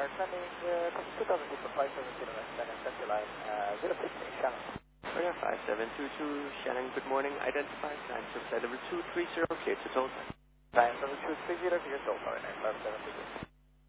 are sending 2000 feet for 570 Shannon, Central Line, 015 Shannon. Oh yeah, 5722 Shannon, good morning. Identify, climb to flight level 230, clear to total. Climb level 230, clear to total, 5722.